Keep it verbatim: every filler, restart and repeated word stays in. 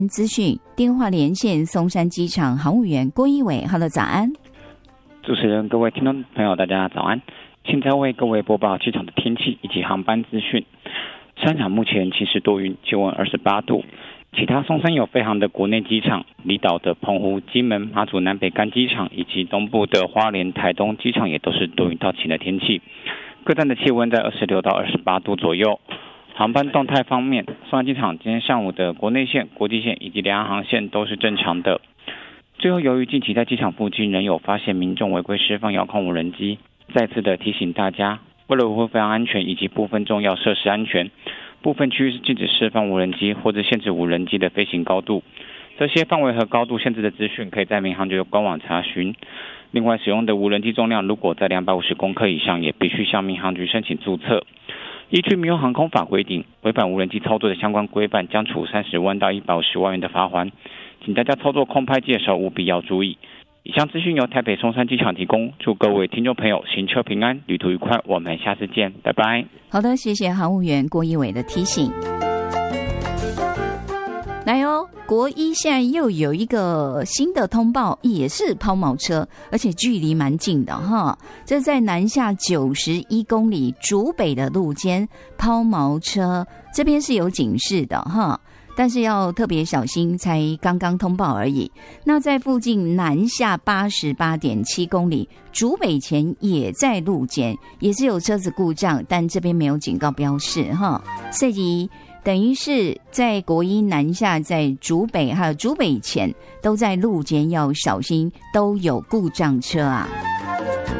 资讯电话连线松山机场航务员郭一伟 ，Hello， 早安。 主持人、各位听众朋友，大家早安。现在为各位播报机场的天气以及航班资讯。山场目前晴时多云，气温二十八度。其他松山有飞航的国内机场，离岛的澎湖、金门、马祖南北干机场以及东部的花莲、台东机场也都是多云到晴的天气。各站的气温在二十六到二十八度左右。航班动态方面，松山机场今天上午的国内线、国际线以及联航航线都是正常的。最后，由于近期在机场附近仍有发现民众违规释放遥控无人机，再次的提醒大家，为了维护飞航安全以及部分重要设施安全，部分区域是禁止释放无人机或者限制无人机的飞行高度。这些范围和高度限制的资讯可以在民航局的官网查询。另外，使用的无人机重量如果在两百五十公克以上，也必须向民航局申请注册。依据民用航空法规定，违反无人机操作的相关规范将处三十万到一百五十万元的罚锾，请大家操作空拍机的时候务必要注意。以上资讯由台北松山机场提供，祝各位听众朋友行车平安，旅途愉快，我们下次见，拜拜。 好的，谢谢航务员郭一伟的提醒。来哦，国一现在又有一个新的通报，也是抛锚车，而且距离蛮近的哈。这在南下九十一公里竹北的路肩抛锚车，这边是有警示的哈，但是要特别小心，才刚刚通报而已。那在附近南下八十八点七公里竹北前也在路肩，也是有车子故障，但这边没有警告标示哈，所以等于是在国一南下，在竹北还有竹北前都在路肩要小心，都有故障车啊。